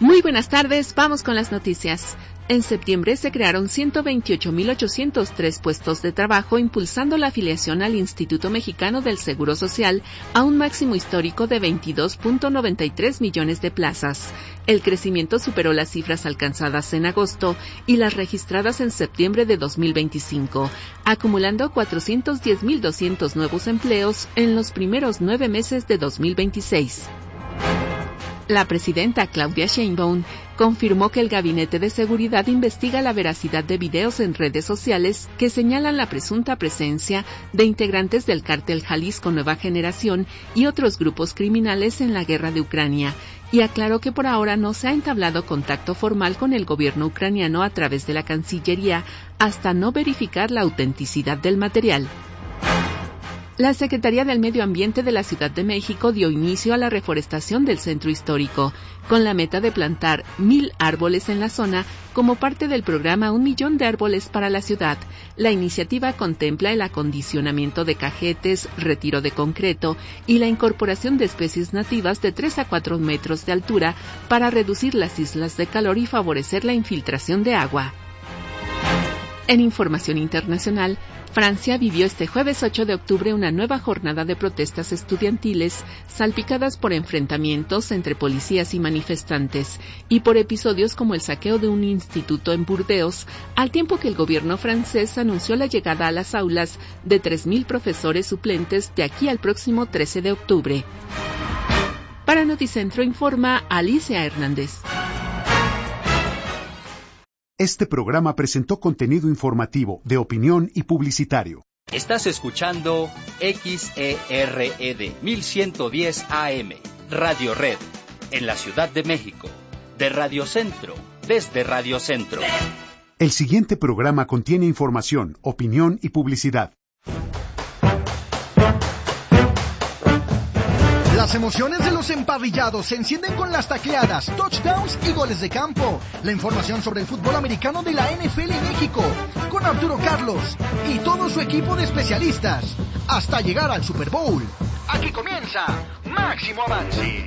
Muy buenas tardes, vamos con las noticias. En septiembre se crearon 128.803 puestos de trabajo, impulsando la afiliación al Instituto Mexicano del Seguro Social a un máximo histórico de 22.93 millones de plazas. El crecimiento superó las cifras alcanzadas en agosto y las registradas en septiembre de 2025, acumulando 410.200 nuevos empleos en los primeros 9 meses de 2026. La presidenta Claudia Sheinbaum confirmó que el Gabinete de Seguridad investiga la veracidad de videos en redes sociales que señalan la presunta presencia de integrantes del cártel Jalisco Nueva Generación y otros grupos criminales en la guerra de Ucrania, y aclaró que por ahora no se ha entablado contacto formal con el gobierno ucraniano a través de la Cancillería hasta no verificar la autenticidad del material. La Secretaría del Medio Ambiente de la Ciudad de México dio inicio a la reforestación del centro histórico, con la meta de plantar 1,000 árboles en la zona como parte del programa 1 millón de árboles para la ciudad. La iniciativa contempla el acondicionamiento de cajetes, retiro de concreto y la incorporación de especies nativas de 3 a 4 metros de altura para reducir las islas de calor y favorecer la infiltración de agua. En información internacional, Francia vivió este jueves 8 de octubre una nueva jornada de protestas estudiantiles salpicadas por enfrentamientos entre policías y manifestantes y por episodios como el saqueo de un instituto en Burdeos, al tiempo que el gobierno francés anunció la llegada a las aulas de 3,000 profesores suplentes de aquí al próximo 13 de octubre. Para Noticentro informa Alicia Hernández. Este programa presentó contenido informativo, de opinión y publicitario. Estás escuchando XERED 1110 AM, Radio Red, en la Ciudad de México, de Radio Centro, desde Radio Centro. El siguiente programa contiene información, opinión y publicidad. Las emociones de los emparrillados se encienden con las tacleadas, touchdowns y goles de campo. La información sobre el fútbol americano de la NFL en México, con Arturo Carlos y todo su equipo de especialistas, hasta llegar al Super Bowl. Aquí comienza Máximo Avance.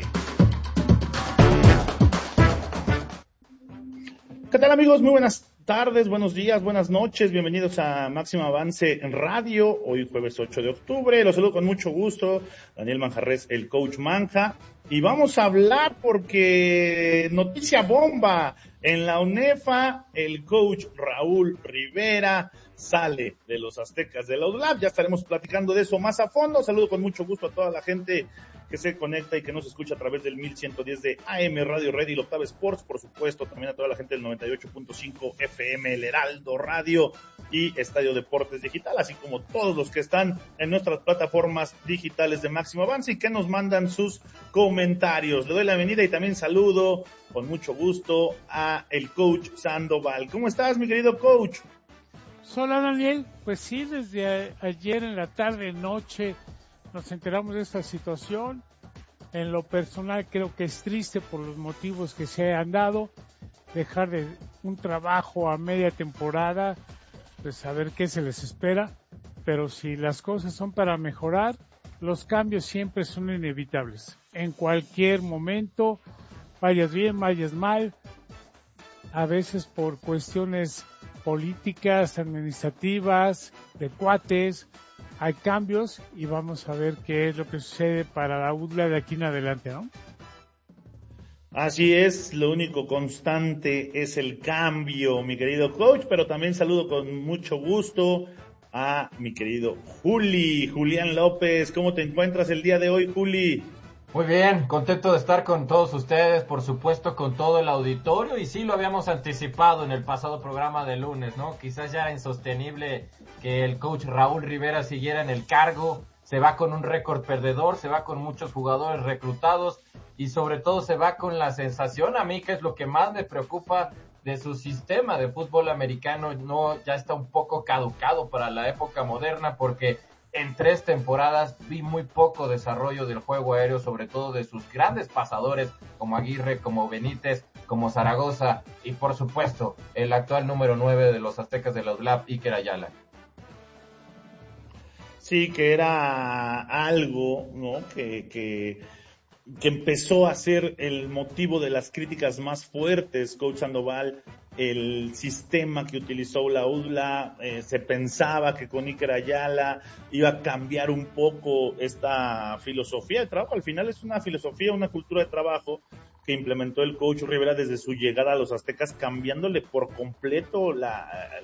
¿Qué tal, amigos? Muy buenas tardes, buenos días, buenas noches. Bienvenidos a Máximo Avance en Radio, hoy jueves 8 de octubre. Los saludo con mucho gusto, Daniel Manjarres, el coach Manja. Y vamos a hablar porque noticia bomba en la UNEFA, el coach Raúl Rivera sale de los Aztecas de la UDLAP. Ya estaremos platicando de eso más a fondo. Saludo con mucho gusto a toda la gente que se conecta y que nos escucha a través del 1110 de AM Radio Red y Octava Sports, por supuesto, también a toda la gente del 98.5 FM, el Heraldo Radio y Estadio Deportes Digital, así como todos los que están en nuestras plataformas digitales de Máximo Avance y que nos mandan sus comentarios. Le doy la bienvenida y también saludo con mucho gusto a el coach Sandoval. ¿Cómo estás, mi querido coach? Hola, Daniel. Pues sí, desde ayer en la tarde, noche, nos enteramos de esta situación. En lo personal creo que es triste por los motivos que se han dado. Dejar de un trabajo a media temporada, pues saber qué se les espera. Pero si las cosas son para mejorar, los cambios siempre son inevitables. En cualquier momento, vayas bien, vayas mal, a veces por cuestiones políticas, administrativas, de cuates, hay cambios y vamos a ver qué es lo que sucede para la UDLA de aquí en adelante, ¿no? Así es, lo único constante es el cambio, mi querido coach, pero también saludo con mucho gusto a mi querido Julián López. ¿Cómo te encuentras el día de hoy, Juli? Muy bien, contento de estar con todos ustedes, por supuesto con todo el auditorio, y sí lo habíamos anticipado en el pasado programa de lunes, ¿no? Quizás ya era insostenible que el coach Raúl Rivera siguiera en el cargo, se va con un récord perdedor, se va con muchos jugadores reclutados y sobre todo se va con la sensación, a mí que es lo que más me preocupa de su sistema de fútbol americano, no, ya está un poco caducado para la época moderna porque en 3 temporadas vi muy poco desarrollo del juego aéreo, sobre todo de sus grandes pasadores como Aguirre, como Benítez, como Zaragoza y por supuesto el actual número 9 de los Aztecas de la UDLAP, Iker Ayala. Sí, que era algo, ¿no? Que que empezó a ser el motivo de las críticas más fuertes, Coach Sandoval, el sistema que utilizó la UDLA, se pensaba que con Iker Ayala iba a cambiar un poco esta filosofía de trabajo. Al final es una filosofía, una cultura de trabajo que implementó el Coach Rivera desde su llegada a los Aztecas, cambiándole por completo la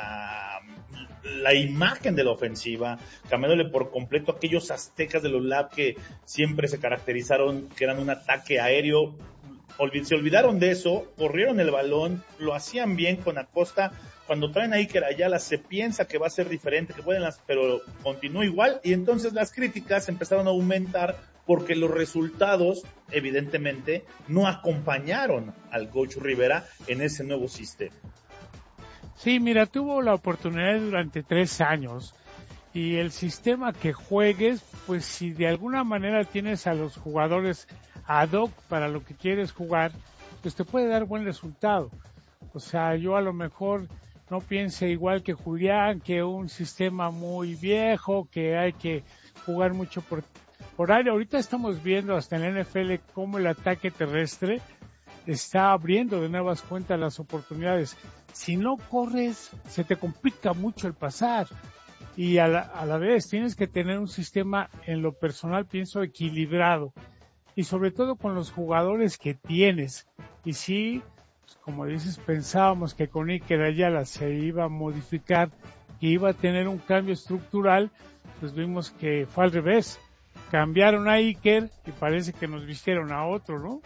imagen de la ofensiva, cambiándole por completo aquellos Aztecas de los Lab que siempre se caracterizaron, que eran un ataque aéreo. Se olvidaron de eso, corrieron el balón, lo hacían bien con Acosta. Cuando traen a Iker Ayala se piensa que va a ser diferente, que pueden pero continuó igual, y entonces las críticas empezaron a aumentar porque los resultados, evidentemente, no acompañaron al Coach Rivera en ese nuevo sistema. Sí, mira, tuvo la oportunidad durante 3 años, y el sistema que juegues, pues si de alguna manera tienes a los jugadores ad hoc para lo que quieres jugar, pues te puede dar buen resultado. O sea, yo a lo mejor no piense igual que Julián, que un sistema muy viejo, que hay que jugar mucho por aire. Ahorita estamos viendo hasta en la NFL cómo el ataque terrestre está abriendo de nuevas cuentas las oportunidades. Si no corres, se te complica mucho el pasar. Y a la vez tienes que tener un sistema, en lo personal pienso, equilibrado. Y sobre todo con los jugadores que tienes. Y sí, pues como dices, pensábamos que con Iker Ayala se iba a modificar, que iba a tener un cambio estructural, pues vimos que fue al revés. Cambiaron a Iker y parece que nos vistieron a otro, ¿no?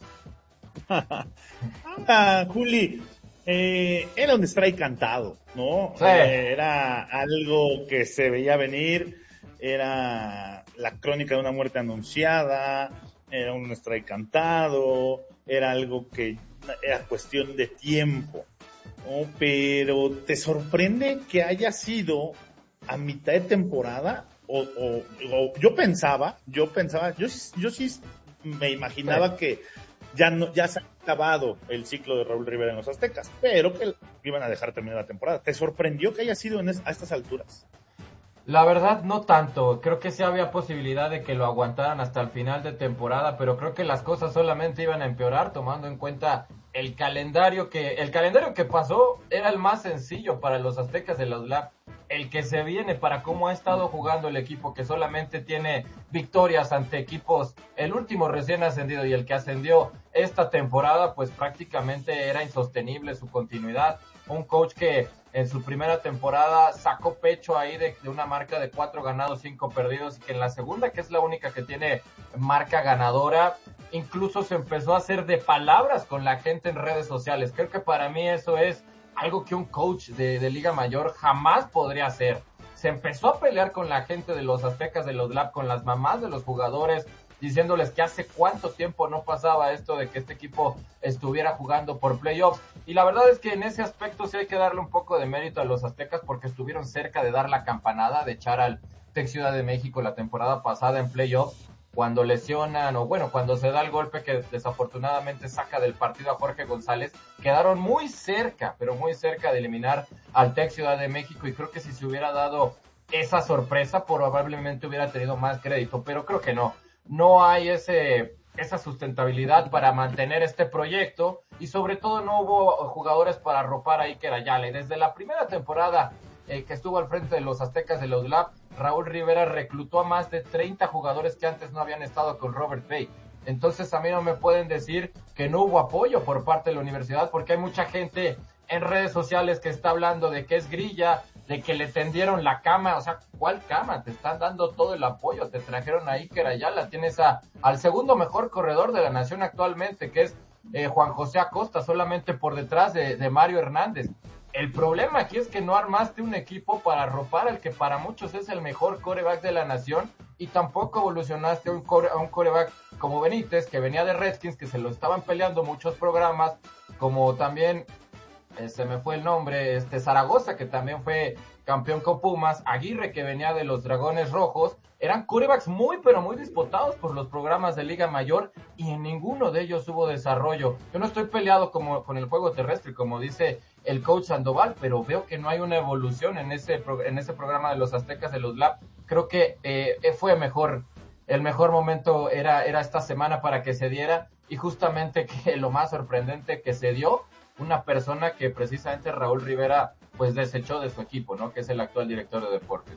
Juli, era un strike cantado, ¿no? Sí. Era algo que se veía venir, era la crónica de una muerte anunciada, era un strike cantado, era algo que era cuestión de tiempo, ¿no? Pero ¿te sorprende que haya sido a mitad de temporada? O yo sí me imaginaba que ya se ha acabado el ciclo de Raúl Rivera en los Aztecas, pero que iban a dejar terminar la temporada. ¿Te sorprendió que haya sido a estas alturas? La verdad no tanto, creo que sí había posibilidad de que lo aguantaran hasta el final de temporada, pero creo que las cosas solamente iban a empeorar tomando en cuenta el calendario que pasó era el más sencillo para los Aztecas de la UDLAP. El que se viene para cómo ha estado jugando el equipo, que solamente tiene victorias ante equipos, el último recién ascendido y el que ascendió esta temporada, pues prácticamente era insostenible su continuidad. Un coach que en su primera temporada sacó pecho ahí de una marca de 4 ganados, 5 perdidos, y que en la segunda, que es la única que tiene marca ganadora, incluso se empezó a hacer de palabras con la gente en redes sociales. Creo que para mí eso es algo que un coach de Liga Mayor jamás podría hacer. Se empezó a pelear con la gente de los Aztecas de los Lab, con las mamás de los jugadores, diciéndoles que hace cuánto tiempo no pasaba esto de que este equipo estuviera jugando por playoffs. Y la verdad es que en ese aspecto sí hay que darle un poco de mérito a los Aztecas, porque estuvieron cerca de dar la campanada, de echar al Tec Ciudad de México la temporada pasada en playoffs, cuando lesionan, o bueno, cuando se da el golpe que desafortunadamente saca del partido a Jorge González. Quedaron muy cerca, pero muy cerca de eliminar al Tec Ciudad de México, y creo que si se hubiera dado esa sorpresa, probablemente hubiera tenido más crédito, pero creo que no hay esa sustentabilidad para mantener este proyecto, y sobre todo no hubo jugadores para arropar a Iker Ayala. Y desde la primera temporada que estuvo al frente de los Aztecas de la UDLAP, Raúl Rivera reclutó a más de 30 jugadores que antes no habían estado con Robert Bay. Entonces a mí no me pueden decir que no hubo apoyo por parte de la universidad, porque hay mucha gente en redes sociales que está hablando de que es grilla, de que le tendieron la cama. O sea, ¿cuál cama? Te están dando todo el apoyo, te trajeron a Iker Ayala, tienes al segundo mejor corredor de la nación actualmente, que es Juan José Acosta, solamente por detrás de Mario Hernández. El problema aquí es que no armaste un equipo para arropar al que para muchos es el mejor quarterback de la nación, y tampoco evolucionaste a un quarterback como Benítez, que venía de Redskins, que se lo estaban peleando muchos programas, como también se me fue el nombre, Zaragoza, que también fue campeón con Pumas, Aguirre, que venía de los Dragones Rojos. Eran quarterbacks muy, pero muy disputados por los programas de Liga Mayor, y en ninguno de ellos hubo desarrollo. Yo no estoy peleado con el juego terrestre, como dice el coach Sandoval, pero veo que no hay una evolución en ese programa de los Aztecas de los Lab. Creo que fue mejor el mejor momento era esta semana para que se diera, y justamente que lo más sorprendente que se dio, una persona que precisamente Raúl Rivera pues desechó de su equipo, ¿no? Que es el actual director de deportes.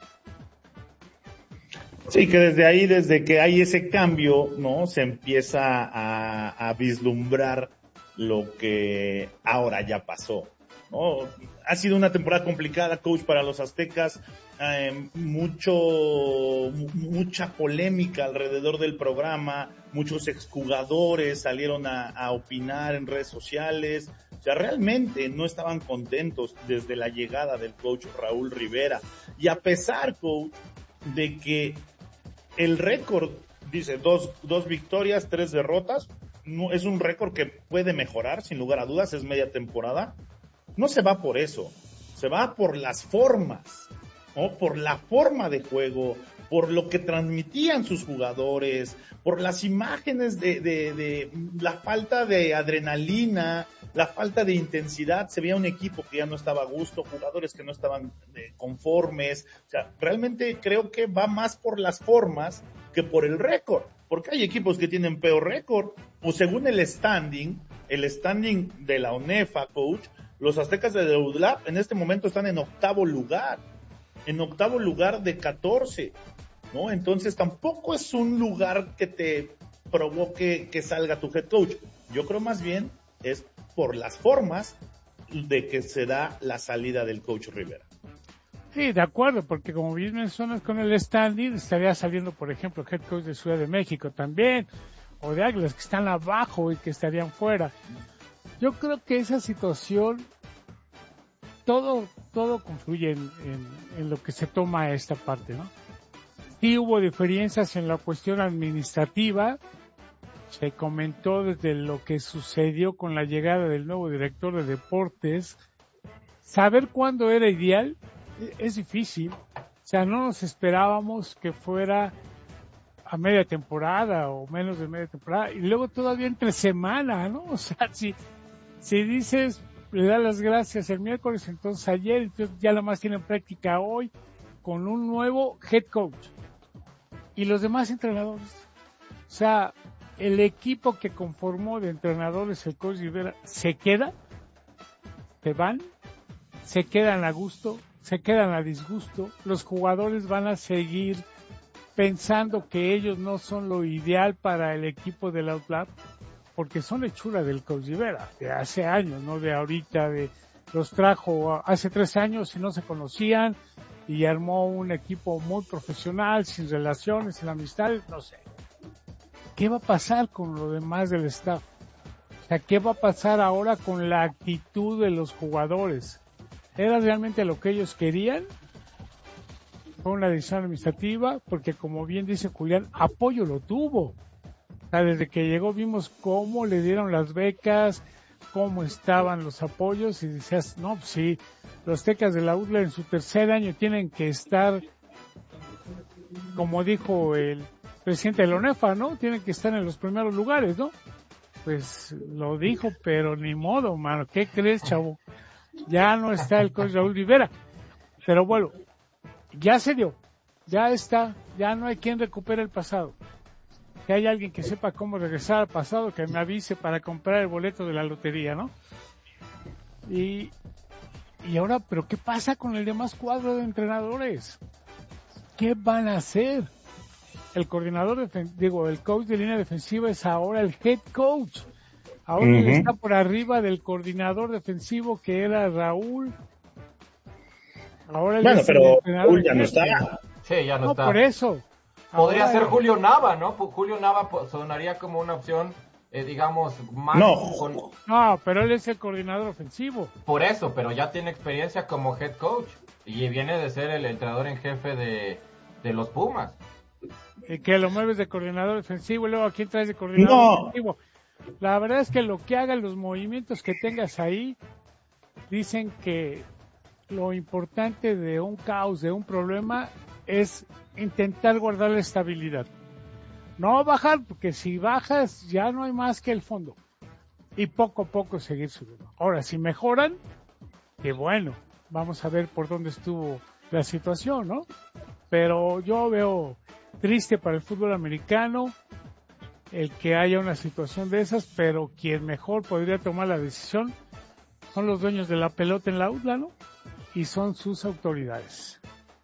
Sí, que desde que hay ese cambio, ¿no? Se empieza a vislumbrar lo que ahora ya pasó, ¿no? Ha sido una temporada complicada, coach, para los aztecas, mucha polémica alrededor del programa, muchos exjugadores salieron a opinar en redes sociales, o sea, realmente no estaban contentos desde la llegada del coach Raúl Rivera, y a pesar, coach, de que el récord dice dos victorias, 3 derrotas, no, es un récord que puede mejorar, sin lugar a dudas, es media temporada. No se va por eso, se va por las formas, ¿no? Por la forma de juego, por lo que transmitían sus jugadores, por las imágenes de la falta de adrenalina, la falta de intensidad. Se veía un equipo que ya no estaba a gusto, jugadores que no estaban conformes. O sea, realmente creo que va más por las formas que por el récord, porque hay equipos que tienen peor récord. Pues según el standing de la ONEFA, coach, los aztecas de UDLAP en este momento están en octavo lugar de 14, ¿no? Entonces tampoco es un lugar que te provoque que salga tu head coach. Yo creo más bien es por las formas de que se da la salida del coach Rivera. Sí, de acuerdo, porque como bien mencionas con el standing, estaría saliendo, por ejemplo, head coach de Ciudad de México también, o de Águilas, que están abajo y que estarían fuera. Yo creo que esa situación, todo confluye en lo que se toma esta parte, ¿no? Sí hubo diferencias en la cuestión administrativa, se comentó desde lo que sucedió con la llegada del nuevo director de deportes. Saber cuándo era ideal es difícil, o sea, no nos esperábamos que fuera a media temporada o menos de media temporada, y luego todavía entre semana, ¿no? O sea, si dices, le das las gracias el miércoles, entonces ayer, entonces ya nada más tienen práctica hoy con un nuevo head coach y los demás entrenadores. O sea, el equipo que conformó de entrenadores el coach Rivera se queda, se van, se quedan a gusto, se quedan a disgusto, los jugadores van a seguir pensando que ellos no son lo ideal para el equipo del Outlap, porque son hechura del coach Rivera, de hace años, no de ahorita, los trajo hace 3 años y no se conocían, y armó un equipo muy profesional, sin relaciones, sin amistades, no sé. ¿Qué va a pasar con lo demás del staff? O sea, ¿qué va a pasar ahora con la actitud de los jugadores? ¿Era realmente lo que ellos querían? Fue una decisión administrativa, porque como bien dice Julián, apoyo lo tuvo. O sea, desde que llegó vimos cómo le dieron las becas, cómo estaban los apoyos, y decías, no, pues sí, los Aztecas de la UDLA en su tercer año tienen que estar, como dijo el presidente de la ONEFA, ¿no? Tienen que estar en los primeros lugares, ¿no? Pues lo dijo, pero ni modo, mano. ¿Qué crees, chavo? Ya no está el coach Raúl Rivera. Pero bueno, ya se dio, ya está, ya no hay quien recupere el pasado. Que hay alguien que sepa cómo regresar al pasado, que me avise para comprar el boleto de la lotería, ¿no? Y ahora, ¿pero qué pasa con el demás cuadro de entrenadores? ¿Qué van a hacer? El coordinador, el coach de línea defensiva es ahora el head coach. Ahora él está por arriba del coordinador defensivo que era Raúl. Ahora bueno, pero Raúl ya no está. Sí, ya no está. Por eso. Podría ser Julio Nava, ¿no? Julio Nava sonaría como una opción, digamos, más... No, pero él es el coordinador ofensivo. Por eso, pero ya tiene experiencia como head coach. Y viene de ser el entrenador en jefe de los Pumas. Que lo mueves de coordinador defensivo y luego ¿a quién traes de coordinador defensivo? La verdad es que lo que hagan, los movimientos que tengas ahí, dicen que lo importante de un caos, de un problema, es intentar guardar la estabilidad. No bajar, porque si bajas ya no hay más que el fondo. Y poco a poco seguir subiendo. Ahora, si mejoran, que bueno, vamos a ver por dónde estuvo la situación, ¿no? Pero yo veo triste para el fútbol americano el que haya una situación de esas, pero quien mejor podría tomar la decisión son los dueños de la pelota en la UDLA, ¿no? Y son sus autoridades.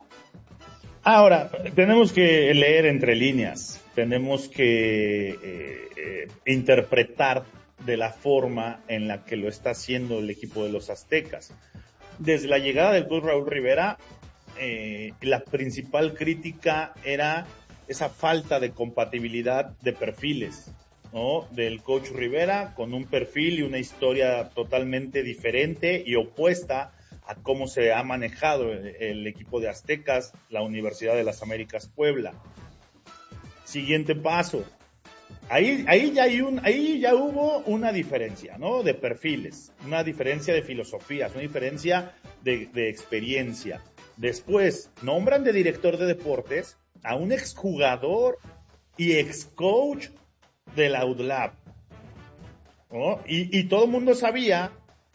Ahora, tenemos que leer entre líneas, tenemos que interpretar de la forma en la que lo está haciendo el equipo de los Aztecas. Desde la llegada del coach Raúl Rivera, la principal crítica era esa falta de compatibilidad de perfiles, ¿no? Del coach Rivera con un perfil y una historia totalmente diferente y opuesta a cómo se ha manejado el equipo de Aztecas, la Universidad de las Américas Puebla. Siguiente paso. Ahí ya hubo una diferencia, ¿no? De perfiles, una diferencia de filosofías, una diferencia de experiencia. Después, nombran de director de deportes a un exjugador y excoach de la UDLAP, ¿no? Y todo el mundo sabía,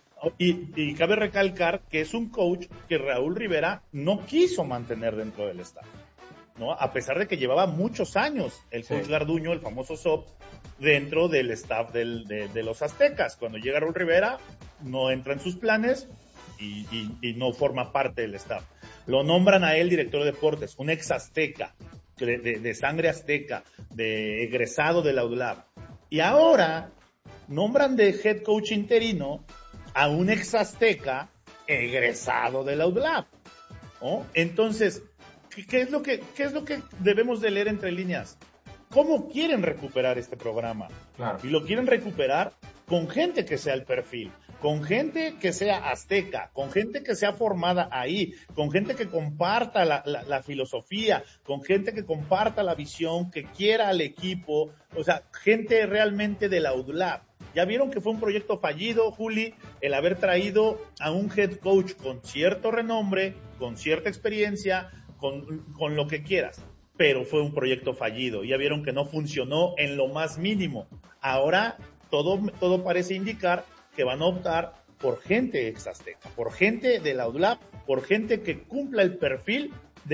y cabe recalcar que es un coach que Raúl Rivera no quiso mantener dentro del staff, ¿no? A pesar de que llevaba muchos años el coach Garduño, el famoso SOP, dentro del staff de los Aztecas. Cuando llega Raúl Rivera, no entra en sus planes y no forma parte del staff. Lo nombran a él director de deportes, un ex azteca, de sangre azteca, de egresado de la UDLAP. Y ahora nombran de head coach interino a un ex azteca egresado de la UDLAP, ¿no? Entonces, ¿qué es lo que debemos de leer entre líneas? ¿Cómo quieren recuperar este programa? Claro. Y lo quieren recuperar con gente que sea el perfil, con gente que sea azteca, con gente que sea formada ahí, con gente que comparta la filosofía, con gente que comparta la visión, que quiera al equipo, o sea, gente realmente de la UDLAP. Ya vieron que fue un proyecto fallido, Juli, el haber traído a un head coach con cierto renombre, con cierta experiencia, con lo que quieras, pero fue un proyecto fallido. Ya vieron que no funcionó en lo más mínimo. Ahora todo parece indicar que van a optar por gente ex azteca, por gente de la UDLAP, por gente que cumpla el perfil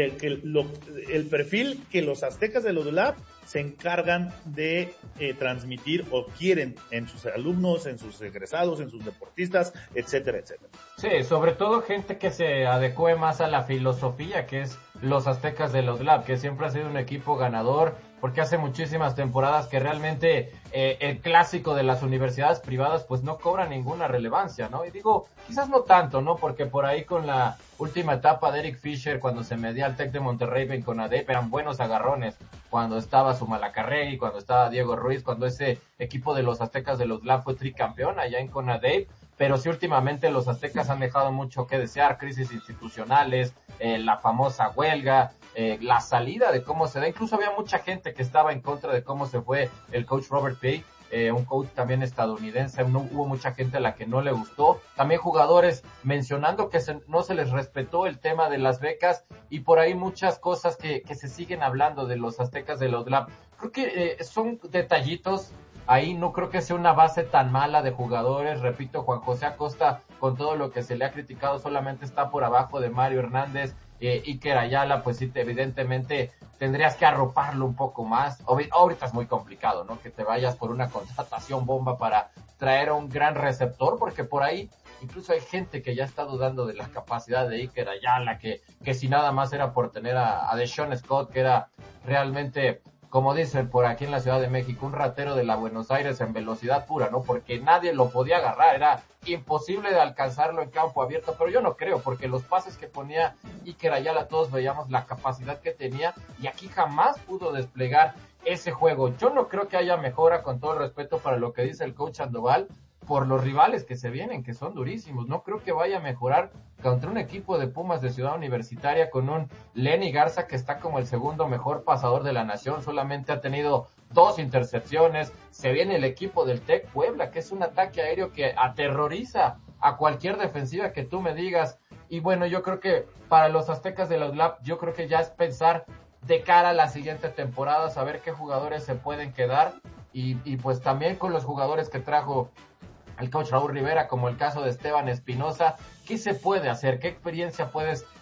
el perfil que los aztecas de la UDLAP se encargan de transmitir o quieren en sus alumnos, en sus egresados, en sus deportistas, etcétera, etcétera. Sí, sobre todo gente que se adecue más a la filosofía que es los Aztecas de la UDLAP, que siempre ha sido un equipo ganador, porque hace muchísimas temporadas que realmente el clásico de las universidades privadas pues no cobra ninguna relevancia, ¿no? Y digo, quizás no tanto, ¿no? Porque por ahí con la última etapa de Eric Fisher, cuando se medía al TEC de Monterrey con ADEP, eran buenos agarrones, cuando estaba Zumalacárregui, cuando estaba Diego Ruiz, cuando ese equipo de los Aztecas de los UDLAP fue tricampeón allá en CONADEP, pero sí últimamente los Aztecas han dejado mucho que desear, crisis institucionales, la famosa huelga, la salida de cómo se da, incluso había mucha gente que estaba en contra de cómo se fue el coach Robert Pay, un coach también estadounidense, hubo mucha gente a la que no le gustó, también jugadores mencionando que no se les respetó el tema de las becas y por ahí muchas cosas que se siguen hablando de los Aztecas de la UDLAP. Creo que son detallitos. Ahí no creo que sea una base tan mala de jugadores. Repito, Juan José Acosta, con todo lo que se le ha criticado, solamente está por abajo de Mario Hernández. Iker Ayala, pues sí, evidentemente tendrías que arroparlo un poco más. Ahorita es muy complicado, ¿no? Que te vayas por una contratación bomba para traer a un gran receptor, porque por ahí incluso hay gente que ya está dudando de la capacidad de Iker Ayala, que si nada más era por tener a Deshaun Scott, que era realmente, como dicen por aquí en la Ciudad de México, un ratero de la Buenos Aires en velocidad pura, ¿no? Porque nadie lo podía agarrar, era imposible de alcanzarlo en campo abierto, pero yo no creo, porque los pases que ponía Iker Ayala, todos veíamos la capacidad que tenía, y aquí jamás pudo desplegar ese juego. Yo no creo que haya mejora, con todo el respeto para lo que dice el coach Sandoval, por los rivales que se vienen, que son durísimos. No creo que vaya a mejorar contra un equipo de Pumas de Ciudad Universitaria con un Lenny Garza que está como el segundo mejor pasador de la nación, solamente ha tenido 2 intercepciones. Se viene el equipo del TEC Puebla, que es un ataque aéreo que aterroriza a cualquier defensiva que tú me digas. Y bueno, yo creo que para los Aztecas de la UDLAP, yo creo que ya es pensar de cara a la siguiente temporada, saber qué jugadores se pueden quedar y pues también con los jugadores que trajo el coach Raúl Rivera, como el caso de Esteban Espinosa, ¿qué se puede hacer? ¿Qué experiencia puedes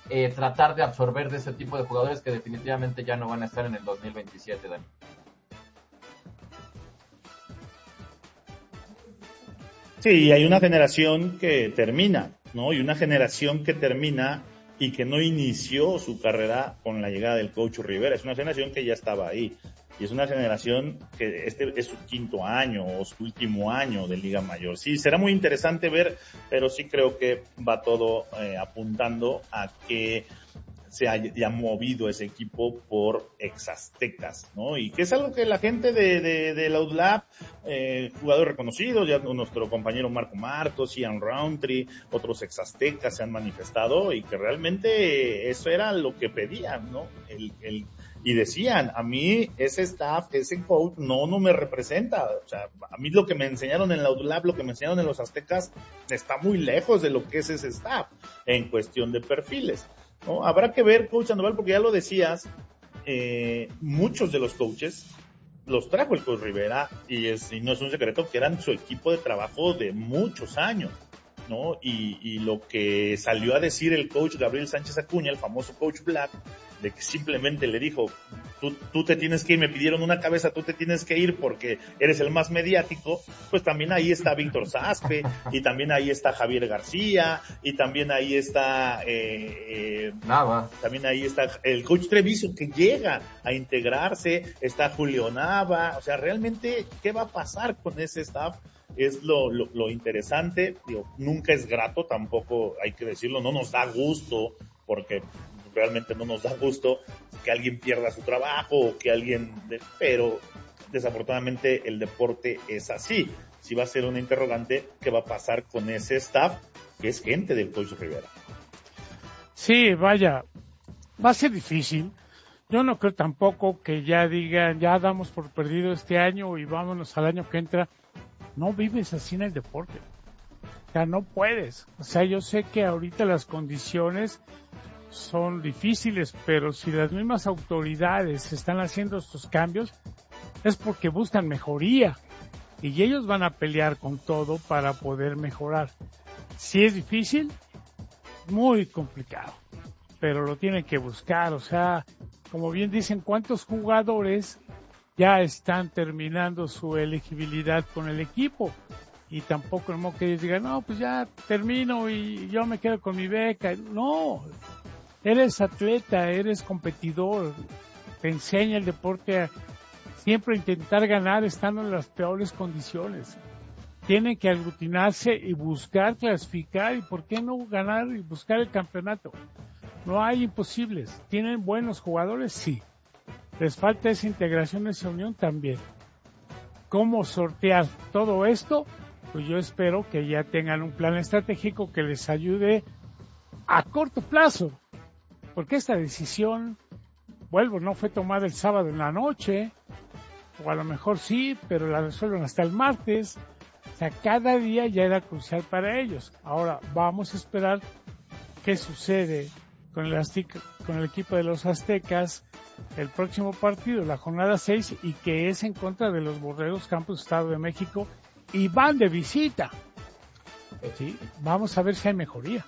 tratar de absorber de ese tipo de jugadores que definitivamente ya no van a estar en el 2027, Dani. Sí, hay una generación que termina, ¿no? Y una generación que termina y que no inició su carrera con la llegada del coach Rivera. Es una generación que ya estaba ahí. Y es una generación que este es su quinto año o su último año de Liga Mayor. Sí, será muy interesante ver, pero sí creo que va todo apuntando a que se haya movido ese equipo por ex-aztecas, ¿no? Y que es algo que la gente de la UDLAP, jugadores reconocidos, ya nuestro compañero Marco Marcos, Ian Roundtree, otros ex-aztecas se han manifestado y que realmente eso era lo que pedían, ¿no? Y decían, a mí ese staff, ese coach, no me representa. O sea, a mí lo que me enseñaron en la UDLAP, lo que me enseñaron en los aztecas, está muy lejos de lo que es ese staff en cuestión de perfiles, ¿no? Habrá que ver, coach Sandoval, porque ya lo decías, muchos de los coaches los trajo el coach Rivera y no es un secreto que eran su equipo de trabajo de muchos años, ¿no? Y lo que salió a decir el coach Gabriel Sánchez Acuña, el famoso coach Black, de que simplemente le dijo, tú te tienes que ir, me pidieron una cabeza, tú te tienes que ir porque eres el más mediático, pues también ahí está Víctor Saspe, y también ahí está Javier García, y también ahí está Nava. También ahí está el coach Treviso que llega a integrarse, está Julio Nava. O sea, realmente, ¿qué va a pasar con ese staff? Es lo interesante. Digo, nunca es grato, tampoco hay que decirlo, no nos da gusto, porque realmente no nos da gusto que alguien pierda su trabajo o que pero desafortunadamente el deporte es así. Si va a ser una interrogante, ¿qué va a pasar con ese staff que es gente del coach Rivera? Sí, vaya, va a ser difícil. Yo no creo tampoco que ya digan, ya damos por perdido este año y vámonos al año que entra. No vives así en el deporte. O sea, no puedes. O sea, yo sé que ahorita las condiciones son difíciles, pero si las mismas autoridades están haciendo estos cambios, es porque buscan mejoría. Y ellos van a pelear con todo para poder mejorar. Si es difícil, muy complicado, pero lo tienen que buscar. O sea, como bien dicen, ¿cuántos jugadores ya están terminando su elegibilidad con el equipo? Y tampoco el modo que ellos digan, no, pues ya termino y yo me quedo con mi beca. No, eres atleta, eres competidor, te enseña el deporte a siempre intentar ganar estando en las peores condiciones. Tienen que aglutinarse y buscar clasificar y por qué no ganar y buscar el campeonato. No hay imposibles. ¿Tienen buenos jugadores? Sí. Les falta esa integración, esa unión también. ¿Cómo sortear todo esto? Pues yo espero que ya tengan un plan estratégico que les ayude a corto plazo. Porque esta decisión, no fue tomada el sábado en la noche, o a lo mejor sí, pero la resuelven hasta el martes. O sea, cada día ya era crucial para ellos. Ahora vamos a esperar qué sucede con el equipo de los Aztecas el próximo partido, la jornada 6, y que es en contra de los Borregos Campos Estado de México, y van de visita. Sí, vamos a ver si hay mejoría.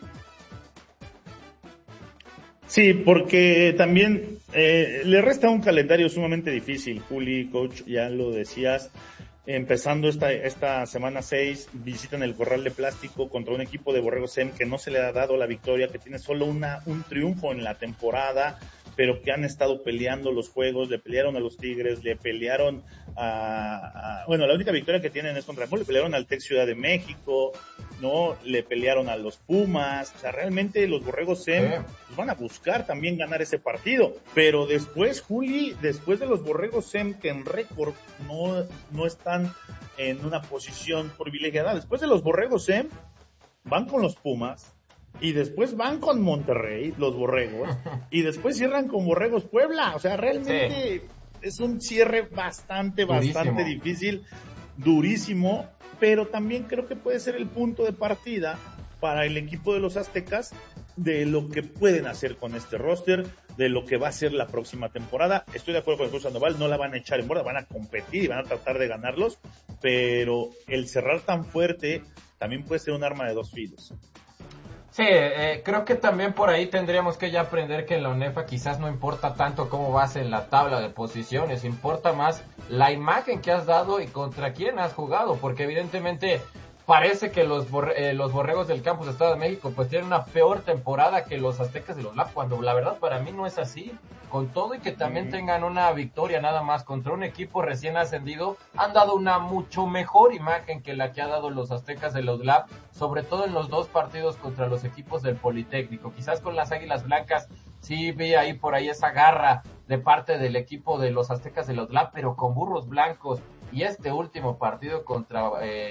Sí, porque también le resta un calendario sumamente difícil, Juli, coach, ya lo decías. Empezando esta semana 6, visitan el Corral de Plástico contra un equipo de Borregos SEM que no se le ha dado la victoria, que tiene solo un triunfo en la temporada, pero que han estado peleando los juegos, le pelearon a los Tigres, le pelearon bueno, la única victoria que tienen es contra le pelearon al Tec Ciudad de México, ¿no? Le pelearon a los Pumas. O sea, realmente los Borregos SEM pues van a buscar también ganar ese partido, pero después, Juli, después de los Borregos SEM que en récord no están en una posición privilegiada, después de los Borregos SEM van con los Pumas, y después van con Monterrey, los Borregos, y después cierran con Borregos Puebla. O sea, realmente es un cierre bastante difícil, durísimo, pero también creo que puede ser el punto de partida para el equipo de los Aztecas de lo que pueden hacer con este roster, de lo que va a ser la próxima temporada. Estoy de acuerdo con el coach Sandoval, no la van a echar en borda, van a competir y van a tratar de ganarlos, pero el cerrar tan fuerte también puede ser un arma de dos filos. Sí, creo que también por ahí tendríamos que ya aprender que en la UNEFA quizás no importa tanto cómo vas en la tabla de posiciones, importa más la imagen que has dado y contra quién has jugado, porque evidentemente parece que los Borregos del Campus Estado de México pues tienen una peor temporada que los Aztecas de los Lab, cuando la verdad para mí no es así. Con todo y que también tengan una victoria nada más contra un equipo recién ascendido, han dado una mucho mejor imagen que la que ha dado los Aztecas de los Lab, sobre todo en los 2 partidos contra los equipos del Politécnico. Quizás con las Águilas Blancas sí vi ahí por ahí esa garra de parte del equipo de los Aztecas de los Lab, pero con Burros Blancos y este último partido contra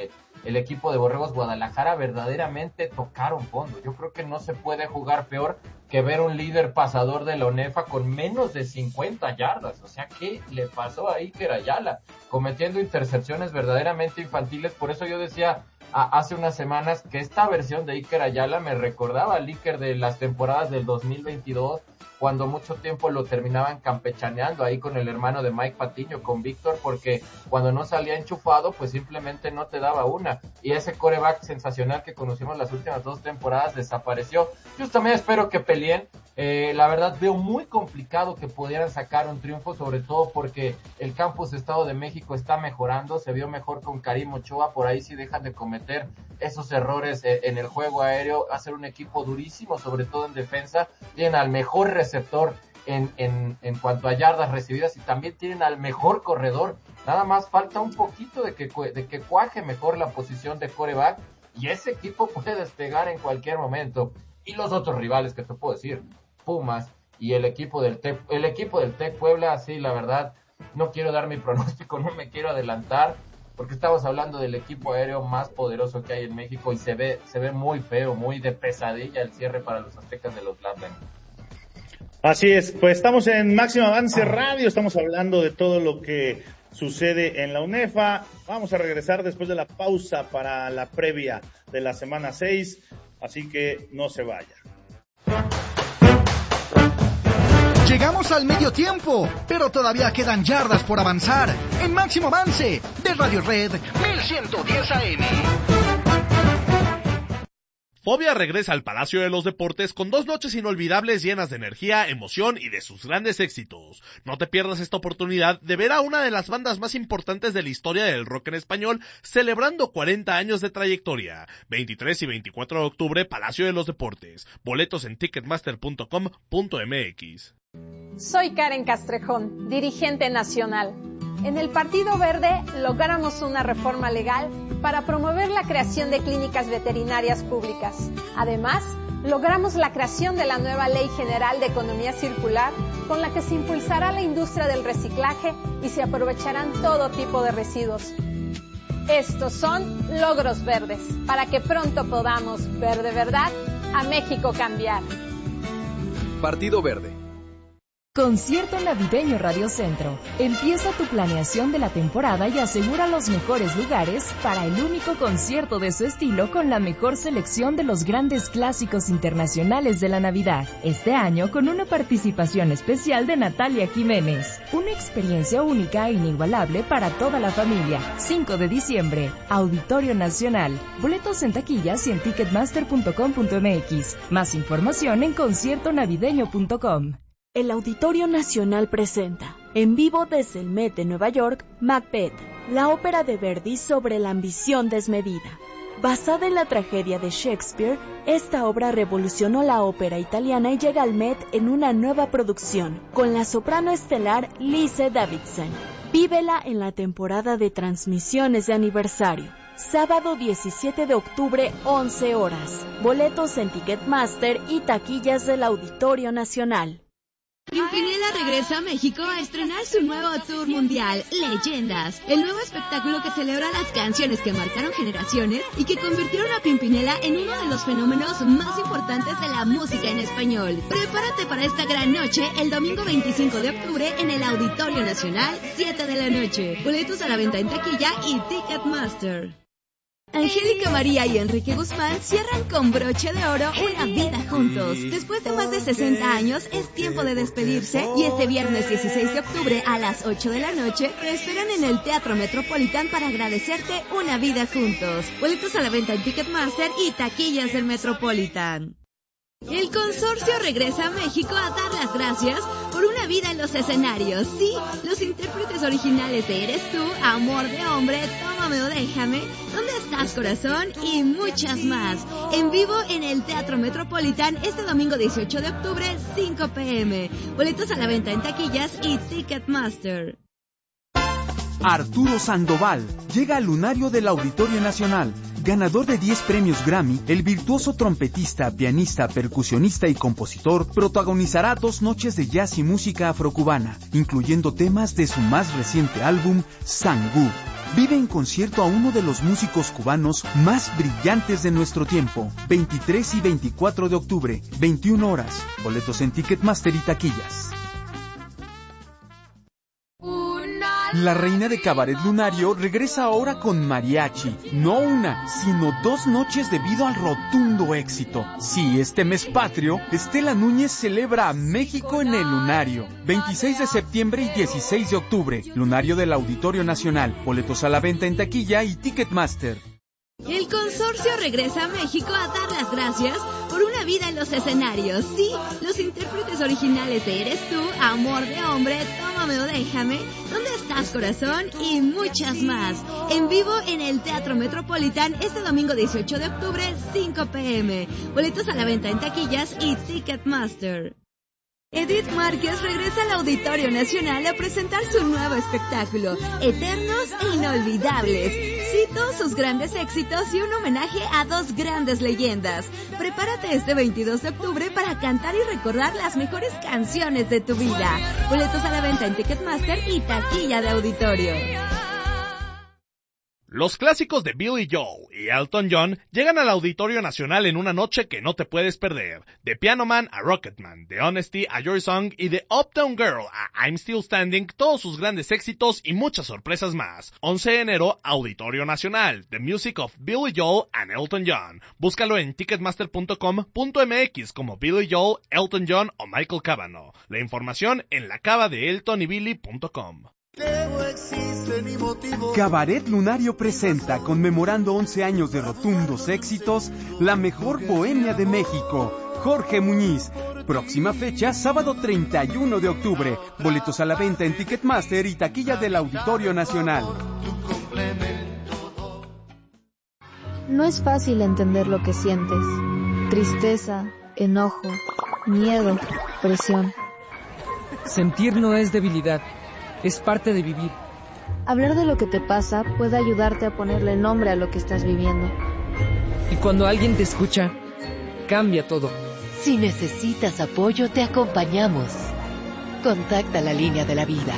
el equipo de Borregos Guadalajara verdaderamente tocaron fondo. Yo creo que no se puede jugar peor que ver un líder pasador de la UNEFA con menos de 50 yardas. O sea, ¿qué le pasó a Iker Ayala? Cometiendo intercepciones verdaderamente infantiles. Por eso yo decía hace unas semanas que esta versión de Iker Ayala me recordaba al Iker de las temporadas del 2022, cuando mucho tiempo lo terminaban campechaneando ahí con el hermano de Mike Patiño, con Víctor, porque cuando no salía enchufado, pues simplemente no te daba una. Y ese quarterback sensacional que conocimos las últimas 2 temporadas desapareció. Yo también espero que peleen. La verdad veo muy complicado que pudieran sacar un triunfo, sobre todo porque el Campus Estado de México está mejorando, se vio mejor con Karim Ochoa, por ahí sí dejan de cometer esos errores en el juego aéreo, hacer un equipo durísimo, sobre todo en defensa, tienen al mejor receptor en cuanto a yardas recibidas y también tienen al mejor corredor, nada más falta un poquito de que cuaje mejor la posición de quarterback y ese equipo puede despegar en cualquier momento. Y los otros rivales que te puedo decir, Pumas y el equipo del TEC Puebla, sí, la verdad, no quiero dar mi pronóstico, no me quiero adelantar, porque estamos hablando del equipo aéreo más poderoso que hay en México y se ve muy feo, muy de pesadilla el cierre para los Aztecas de los Labden. Así es, pues estamos en Máximo Avance Radio, estamos hablando de todo lo que sucede en la UNEFA. Vamos a regresar después de la pausa para la previa de la semana 6, así que no se vaya. Llegamos al medio tiempo, pero todavía quedan yardas por avanzar. En Máximo Avance de Radio Red 1110 AM. Fobia regresa al Palacio de los Deportes con 2 noches inolvidables llenas de energía, emoción y de sus grandes éxitos. No te pierdas esta oportunidad de ver a una de las bandas más importantes de la historia del rock en español celebrando 40 años de trayectoria. 23 y 24 de octubre, Palacio de los Deportes. Boletos en ticketmaster.com.mx. Soy Karen Castrejón, dirigente nacional. En el Partido Verde logramos una reforma legal para promover la creación de clínicas veterinarias públicas. Además, logramos la creación de la nueva Ley General de Economía Circular, con la que se impulsará la industria del reciclaje y se aprovecharán todo tipo de residuos. Estos son logros verdes, para que pronto podamos ver de verdad a México cambiar. Partido Verde. Concierto Navideño Radio Centro. Empieza tu planeación de la temporada y asegura los mejores lugares para el único concierto de su estilo con la mejor selección de los grandes clásicos internacionales de la Navidad. Este año con una participación especial de Natalia Jiménez. Una experiencia única e inigualable para toda la familia. 5 de diciembre, Auditorio Nacional. Boletos en taquillas y en ticketmaster.com.mx. Más información en conciertonavideño.com. El Auditorio Nacional presenta, en vivo desde el Met de Nueva York, Macbeth, la ópera de Verdi sobre la ambición desmedida. Basada en la tragedia de Shakespeare, esta obra revolucionó la ópera italiana y llega al Met en una nueva producción, con la soprano estelar Lise Davidson. Vívela en la temporada de transmisiones de aniversario. Sábado 17 de octubre, 11 horas. Boletos en Ticketmaster y taquillas del Auditorio Nacional. Pimpinela regresa a México a estrenar su nuevo tour mundial, Leyendas, el nuevo espectáculo que celebra las canciones que marcaron generaciones y que convirtieron a Pimpinela en uno de los fenómenos más importantes de la música en español. Prepárate para esta gran noche el domingo 25 de octubre en el Auditorio Nacional, 7 de la noche. Boletos a la venta en taquilla y Ticketmaster. Angélica María y Enrique Guzmán cierran con broche de oro una vida juntos. Después de más de 60 años, es tiempo de despedirse y este viernes 16 de octubre a las 8 de la noche te esperan en el Teatro Metropolitan para agradecerte una vida juntos. Boletos a la venta en Ticketmaster y taquillas del Metropolitan. El consorcio regresa a México a dar las gracias por una vida en los escenarios. Sí, los intérpretes originales de Eres Tú, Amor de Hombre, Tómame o Déjame, ¿Dónde estás, corazón? Y muchas más. En vivo en el Teatro Metropolitan este domingo 18 de octubre, 5 p.m. Boletos a la venta en taquillas y Ticketmaster. Arturo Sandoval llega al lunario del Auditorio Nacional. Ganador de 10 premios Grammy, el virtuoso trompetista, pianista, percusionista y compositor protagonizará 2 noches de jazz y música afrocubana, incluyendo temas de su más reciente álbum, Sangú. Vive en concierto a uno de los músicos cubanos más brillantes de nuestro tiempo, 23 y 24 de octubre, 21 horas. Boletos en Ticketmaster y taquillas. La reina de Cabaret Lunario regresa ahora con mariachi. No una, sino 2 noches debido al rotundo éxito. Sí, este mes patrio, Estela Núñez celebra a México en el Lunario. 26 de septiembre y 16 de octubre. Lunario del Auditorio Nacional. Boletos a la venta en taquilla y Ticketmaster. El consorcio regresa a México a dar las gracias por una vida en los escenarios. Sí, los intérpretes originales de Eres Tú, Amor de Hombre, Tómame o Déjame, ¿Dónde estás, corazón? Y muchas más. En vivo en el Teatro Metropolitan este domingo 18 de octubre, 5 p.m. Boletos a la venta en taquillas y Ticketmaster. Edith Márquez regresa al Auditorio Nacional a presentar su nuevo espectáculo, Eternos e Inolvidables. Sí, todos sus grandes éxitos y un homenaje a 2 grandes leyendas. Prepárate este 22 de octubre para cantar y recordar las mejores canciones de tu vida. Boletos a la venta en Ticketmaster y taquilla de auditorio. Los clásicos de Billy Joel y Elton John llegan al Auditorio Nacional en una noche que no te puedes perder. De Piano Man a Rocketman, de Honesty a Your Song y de Uptown Girl a I'm Still Standing, todos sus grandes éxitos y muchas sorpresas más. 11 de enero, Auditorio Nacional, The Music of Billy Joel and Elton John. Búscalo en ticketmaster.com.mx como Billy Joel, Elton John o Michael Cavanaugh. La información en lacavadeeltonybilly.com. Cabaret Lunario presenta, conmemorando 11 años de rotundos éxitos, la mejor bohemia de México, Jorge Muñiz. Próxima fecha, sábado 31 de octubre. Boletos a la venta en Ticketmaster y taquilla del Auditorio Nacional. No es fácil entender lo que sientes. Tristeza, enojo, miedo, presión. Sentir no es debilidad. Es parte de vivir. Hablar de lo que te pasa puede ayudarte a ponerle nombre a lo que estás viviendo. Y cuando alguien te escucha, cambia todo. Si necesitas apoyo, te acompañamos. Contacta la línea de la vida.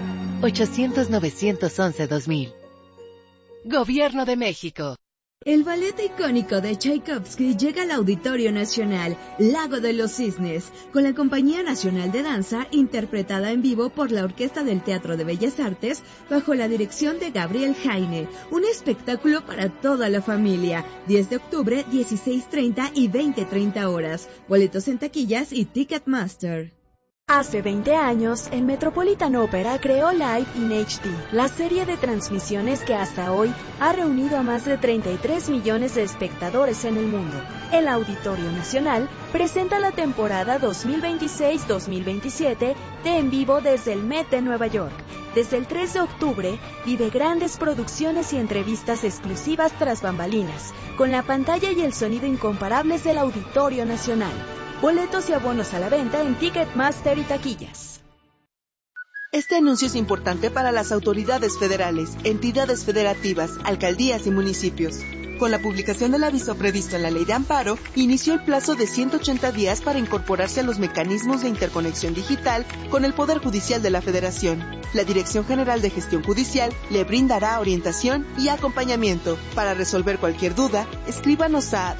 800-911-2000. Gobierno de México. El ballet icónico de Tchaikovsky llega al Auditorio Nacional, Lago de los Cisnes, con la Compañía Nacional de Danza, interpretada en vivo por la Orquesta del Teatro de Bellas Artes, bajo la dirección de Gabriel Jaine. Un espectáculo para toda la familia. 10 de octubre, 16:30 y 20:30 horas. Boletos en taquillas y Ticketmaster. Hace 20 años, el Metropolitan Opera creó Live in HD, la serie de transmisiones que hasta hoy ha reunido a más de 33 millones de espectadores en el mundo. El Auditorio Nacional presenta la temporada 2026-2027 de En Vivo desde el Met de Nueva York. Desde el 3 de octubre, vive grandes producciones y entrevistas exclusivas tras bambalinas, con la pantalla y el sonido incomparables del Auditorio Nacional. Boletos y abonos a la venta en Ticketmaster y taquillas. Este anuncio es importante para las autoridades federales, entidades federativas, alcaldías y municipios. Con la publicación del aviso previsto en la Ley de Amparo, inició el plazo de 180 días para incorporarse a los mecanismos de interconexión digital con el Poder Judicial de la Federación. La Dirección General de Gestión Judicial le brindará orientación y acompañamiento. Para resolver cualquier duda, escríbanos a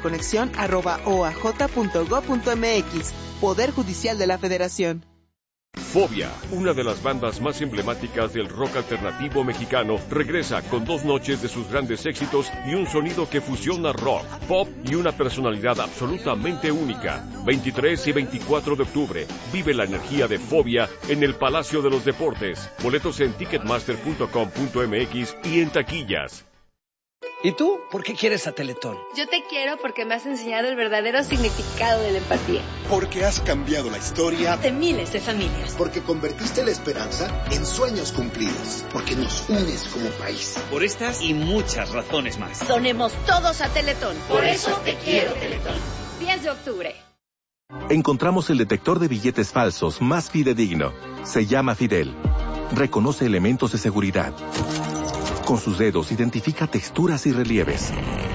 dggj.interconexión@oaj.gov.mx. Poder Judicial de la Federación. Fobia, una de las bandas más emblemáticas del rock alternativo mexicano, regresa con 2 noches de sus grandes éxitos y un sonido que fusiona rock, pop y una personalidad absolutamente única. 23 y 24 de octubre, vive la energía de Fobia en el Palacio de los Deportes. Boletos en ticketmaster.com.mx y en taquillas. ¿Y tú? ¿Por qué quieres a Teletón? Yo te quiero porque me has enseñado el verdadero significado de la empatía. Porque has cambiado la historia de miles de familias. Porque convertiste la esperanza en sueños cumplidos. Porque nos unes como país. Por estas y muchas razones más. Donemos todos a Teletón. Por eso te quiero, Teletón. 10 de octubre. Encontramos el detector de billetes falsos más fidedigno. Se llama Fidel. Reconoce elementos de seguridad. Con sus dedos identifica texturas y relieves.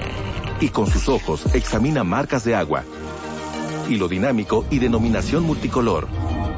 Y con sus ojos examina marcas de agua, hilo dinámico y denominación multicolor.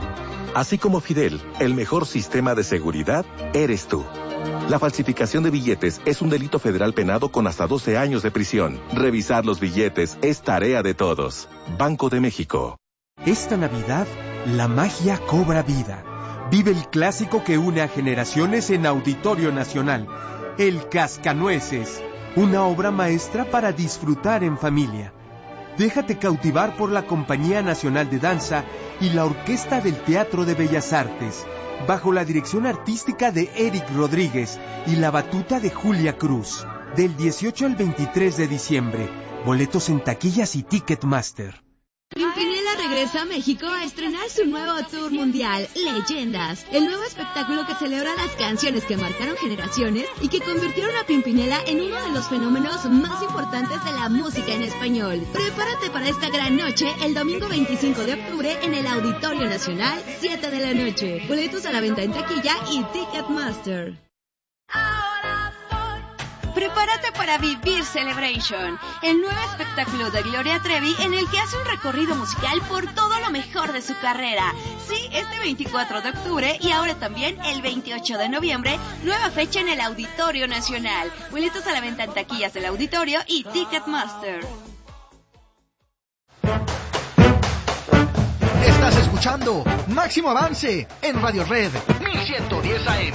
Así como Fidel, el mejor sistema de seguridad eres tú. La falsificación de billetes es un delito federal penado con hasta 12 años de prisión. Revisar los billetes es tarea de todos. Banco de México. Esta Navidad, la magia cobra vida. Vive el clásico que une a generaciones en Auditorio Nacional. El Cascanueces, una obra maestra para disfrutar en familia. Déjate cautivar por la Compañía Nacional de Danza y la Orquesta del Teatro de Bellas Artes, bajo la dirección artística de Eric Rodríguez y la batuta de Julia Cruz. Del 18 al 23 de diciembre, boletos en taquillas y Ticketmaster. Pimpinela regresa a México a estrenar su nuevo tour mundial, Leyendas, el nuevo espectáculo que celebra las canciones que marcaron generaciones y que convirtieron a Pimpinela en uno de los fenómenos más importantes de la música en español. Prepárate para esta gran noche el domingo 25 de octubre en el Auditorio Nacional, 7 de la noche. Boletos a la venta en taquilla y Ticketmaster. Prepárate para Vivir Celebration, el nuevo espectáculo de Gloria Trevi en el que hace un recorrido musical por todo lo mejor de su carrera. Sí, este 24 de octubre y ahora también el 28 de noviembre, nueva fecha en el Auditorio Nacional. Boletos a la venta en taquillas del Auditorio y Ticketmaster. Estás escuchando Máximo Avance en Radio Red 1110 AM.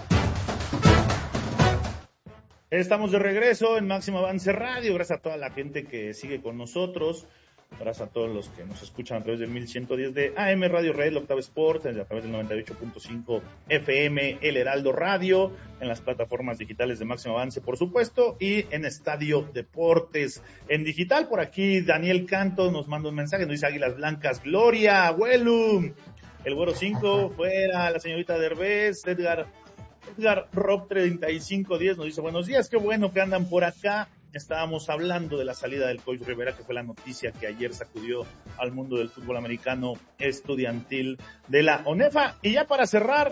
Estamos de regreso en Máximo Avance Radio. Gracias a toda la gente que sigue con nosotros. Gracias a todos los que nos escuchan a través del 1110 de AM Radio Red, la Octava Sport, a través del 98.5 FM, El Heraldo Radio, en las plataformas digitales de Máximo Avance, por supuesto, y en Estadio Deportes en digital. Por aquí Daniel Canto nos manda un mensaje, nos dice Águilas Blancas, Gloria, Huelum, el Güero 5, fuera, la señorita Derbez, Edgar Rob 3510 nos dice buenos días, qué bueno que andan por acá. Estábamos hablando de la salida del Coach Rivera, que fue la noticia que ayer sacudió al mundo del fútbol americano estudiantil de la ONEFA. Y ya para cerrar,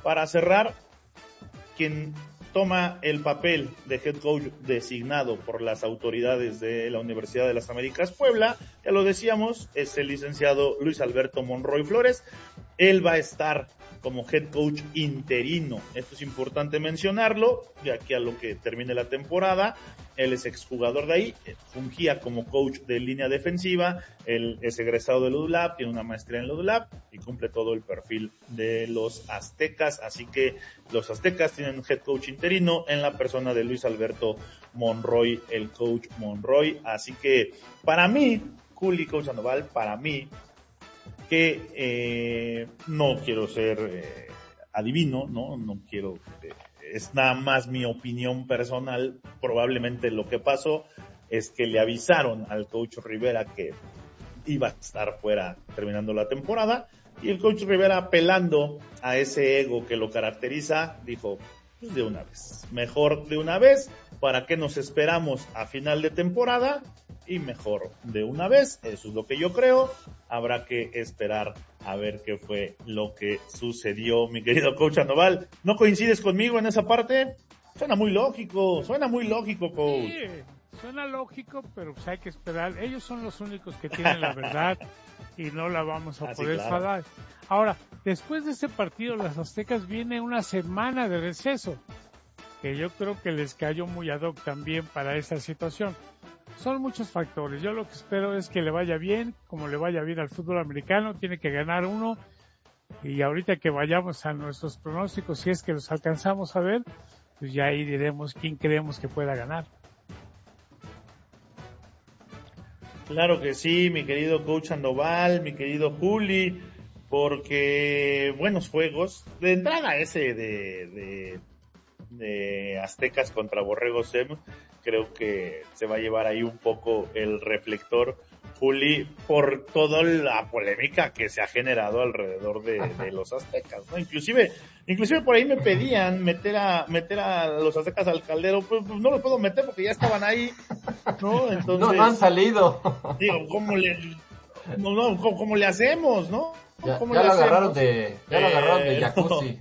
quien toma el papel de head coach designado por las autoridades de la Universidad de las Américas Puebla, ya lo decíamos, es el licenciado Luis Alberto Monroy Flores. Él va a estar como head coach interino. Esto es importante mencionarlo, de aquí a lo que termine la temporada. Él es exjugador de ahí, fungía como coach de línea defensiva, él es egresado del UDLAP, tiene una maestría en el UDLAP y cumple todo el perfil de los Aztecas, así que los Aztecas tienen un head coach interino en la persona de Luis Alberto Monroy, el coach Monroy. Así que para mí, Juli, coach Sandoval, para mí, que no quiero ser adivino, no quiero, es nada más mi opinión personal. Probablemente lo que pasó es que le avisaron al coach Rivera que iba a estar fuera terminando la temporada, y el coach Rivera, apelando a ese ego que lo caracteriza, dijo, pues de una vez, mejor de una vez, ¿para qué nos esperamos a final de temporada? Y mejor de una vez, eso es lo que yo creo. Habrá que esperar a ver qué fue lo que sucedió, mi querido coach Sandoval. ¿No coincides conmigo en esa parte? Suena muy lógico, coach. Sí, suena lógico, pero pues hay que esperar. Ellos son los únicos que tienen la verdad y no la vamos a poder falar. Ahora, después de este partido, las Aztecas viene una semana de receso, que yo creo que les cayó muy ad hoc también para esta situación. Son muchos factores. Yo lo que espero es que le vaya bien, como le vaya bien al fútbol americano. Tiene que ganar uno, Y ahorita que vayamos a nuestros pronósticos, si es que los alcanzamos a ver, pues ya ahí diremos quién creemos que pueda ganar. Claro que sí, mi querido coach Sandoval, mi querido Juli, porque buenos juegos. De entrada ese de Aztecas contra Borregos SEM, creo que se va a llevar ahí un poco el reflector, Juli, por toda la polémica que se ha generado alrededor de los Aztecas, ¿no? Inclusive por ahí me pedían meter a los Aztecas al caldero, pues no los puedo meter porque ya estaban ahí, ¿no? Entonces, no han salido. Digo, ¿cómo le hacemos, no? Ya lo agarraron de jacuzzi.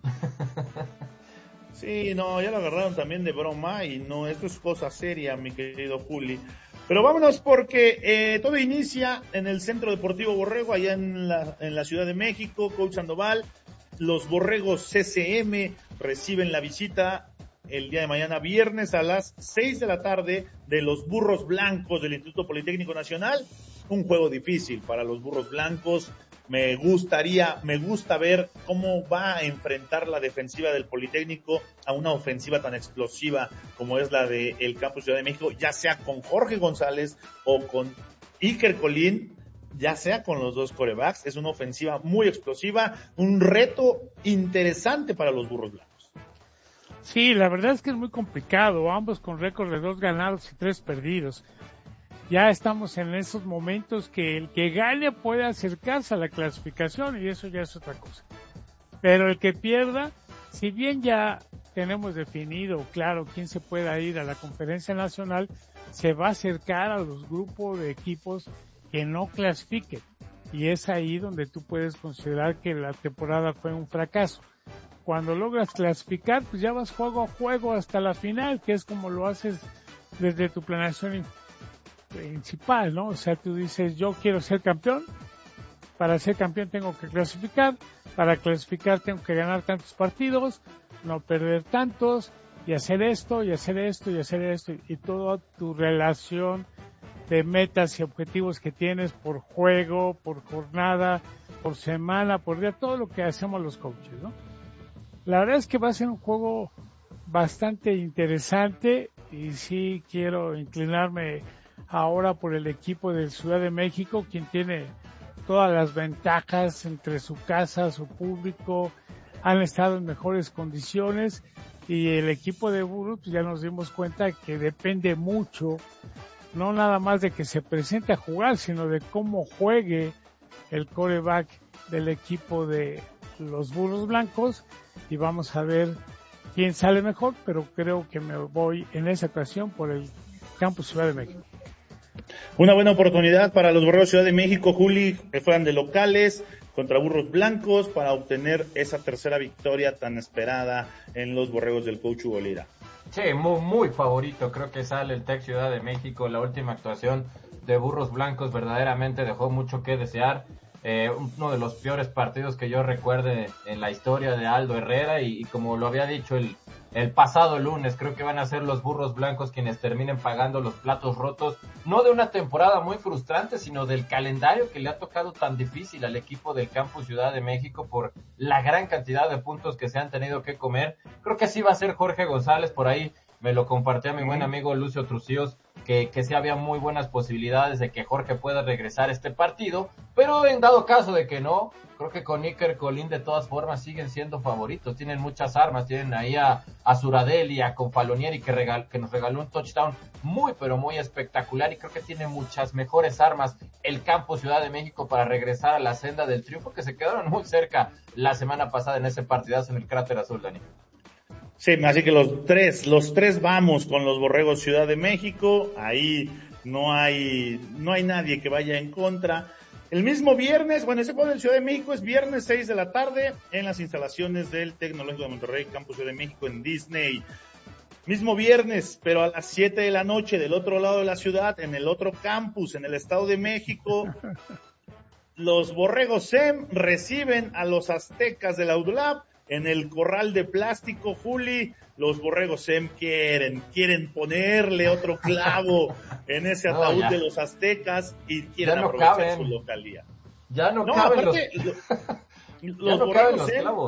Sí, no, ya lo agarraron también de broma y no, esto es cosa seria, mi querido Juli. Pero vámonos porque todo inicia en el Centro Deportivo Borrego, allá en la Ciudad de México. Coach Sandoval, los Borregos CCM reciben la visita el día de mañana, viernes a las 6 de la tarde, de los Burros Blancos del Instituto Politécnico Nacional. Un juego difícil para los Burros Blancos. Me gusta ver cómo va a enfrentar la defensiva del Politécnico a una ofensiva tan explosiva como es la del Campus Ciudad de México, ya sea con Jorge González o con Iker Colín, ya sea con los dos quarterbacks. Es una ofensiva muy explosiva, un reto interesante para los Burros Blancos. Sí, la verdad es que es muy complicado, ambos con récord de 2 ganados y 3 perdidos. Ya estamos en esos momentos que el que gane puede acercarse a la clasificación y eso ya es otra cosa. Pero el que pierda, si bien ya tenemos definido, claro, quién se pueda ir a la conferencia nacional, se va a acercar a los grupos de equipos que no clasifiquen. Y es ahí donde tú puedes considerar que la temporada fue un fracaso. Cuando logras clasificar, pues ya vas juego a juego hasta la final, que es como lo haces desde tu planeación principal, ¿no? O sea, tú dices, yo quiero ser campeón, para ser campeón tengo que clasificar, para clasificar tengo que ganar tantos partidos, no perder tantos, y hacer esto, y hacer esto, y hacer esto, y toda tu relación de metas y objetivos que tienes por juego, por jornada, por semana, por día, todo lo que hacemos los coaches, ¿no? La verdad es que va a ser un juego bastante interesante, y sí quiero inclinarme ahora por el equipo de Ciudad de México, quien tiene todas las ventajas entre su casa, su público, han estado en mejores condiciones, y el equipo de Burros, pues ya nos dimos cuenta que depende mucho, no nada más de que se presente a jugar, sino de cómo juegue el quarterback del equipo de los Burros Blancos, y vamos a ver quién sale mejor, pero creo que me voy en esa ocasión por el Campus Ciudad de México. Una buena oportunidad para los Borregos Ciudad de México, Juli, que fueran de locales contra Burros Blancos para obtener esa tercera victoria tan esperada en los Borregos del coach Hugo Lira. Sí, muy favorito, creo que sale el Tec Ciudad de México. La última actuación de Burros Blancos verdaderamente dejó mucho que desear. Uno de los peores partidos que yo recuerde en la historia de Aldo Herrera, y como lo había dicho el pasado lunes, creo que van a ser los Burros Blancos quienes terminen pagando los platos rotos, no de una temporada muy frustrante, sino del calendario que le ha tocado tan difícil al equipo del Campus Ciudad de México por la gran cantidad de puntos que se han tenido que comer. Creo que así va a ser Jorge González, por ahí me lo compartió a mi buen amigo Lucio Trucíos, que sí había muy buenas posibilidades de que Jorge pueda regresar a este partido, pero en dado caso de que no, creo que con Iker Colín de todas formas siguen siendo favoritos, tienen muchas armas, tienen ahí a Zuradel y a Confalonieri que nos regaló un touchdown muy pero muy espectacular, y creo que tiene muchas mejores armas el Campus Ciudad de México para regresar a la senda del triunfo, que se quedaron muy cerca la semana pasada en ese partidazo en el Cráter Azul, Dani. Sí, así que los tres vamos con los Borregos Ciudad de México. Ahí no hay nadie que vaya en contra. El mismo viernes, ese juego del Ciudad de México es viernes 6 de la tarde en las instalaciones del Tecnológico de Monterrey, Campus Ciudad de México en Disney. Mismo viernes, pero a las 7 de la noche del otro lado de la ciudad, en el otro campus, en el Estado de México, los Borregos SEM reciben a los Aztecas de la UDLAP en el Corral de Plástico. Juli, los Borregos SEM quieren ponerle otro clavo en ese ataúd de los Aztecas y quieren aprovechar su localía. Ya no caben Los Borregos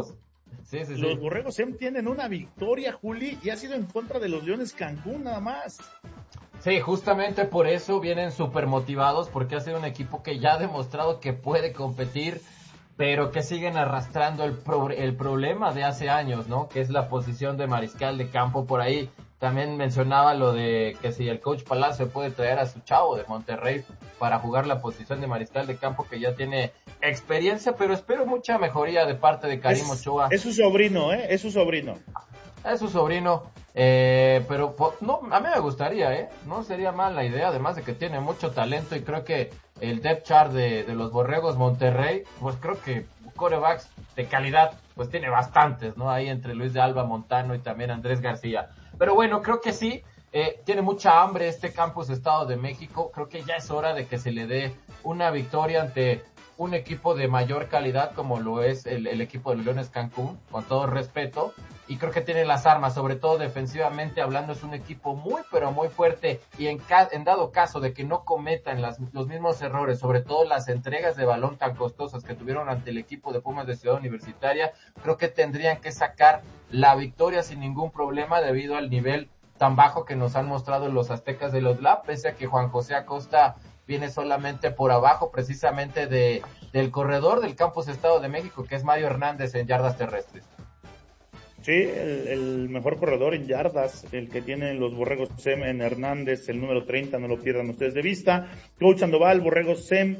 Los Borregos SEM tienen una victoria, Juli, y ha sido en contra de los Leones Cancún nada más. Sí, justamente por eso vienen súper motivados, porque ha sido un equipo que ya ha demostrado que puede competir, pero que siguen arrastrando el problema de hace años, ¿no? Que es la posición de mariscal de campo. Por ahí también mencionaba lo de que si el coach Palacio puede traer a su chavo de Monterrey para jugar la posición de mariscal de campo, que ya tiene experiencia, pero espero mucha mejoría de parte de Karim Ochoa. Es su sobrino, es su sobrino. Es su sobrino, pero no, a mí me gustaría, no sería mala idea, además de que tiene mucho talento, y creo que el depth chart de los Borregos Monterrey, pues creo que quarterbacks de calidad, pues tiene bastantes, ¿no? Ahí entre Luis de Alba, Montano y también Andrés García. Pero bueno, creo que sí, tiene mucha hambre este Campus Estado de México. Creo que ya es hora de que se le dé una victoria ante un equipo de mayor calidad como lo es el equipo de Leones Cancún, con todo respeto, y creo que tiene las armas, sobre todo defensivamente hablando. Es un equipo muy pero muy fuerte, y en dado caso de que no cometan los mismos errores, sobre todo las entregas de balón tan costosas que tuvieron ante el equipo de Pumas de Ciudad Universitaria, creo que tendrían que sacar la victoria sin ningún problema, debido al nivel tan bajo que nos han mostrado los aztecas de los LAP, pese a que Juan José Acosta viene solamente por abajo precisamente del corredor del Campus Estado de México, que es Mario Hernández en yardas terrestres. Sí, el mejor corredor en yardas, el que tienen los Borregos SEM en Hernández, el número 30, no lo pierdan ustedes de vista. Coach Sandoval, Borregos SEM,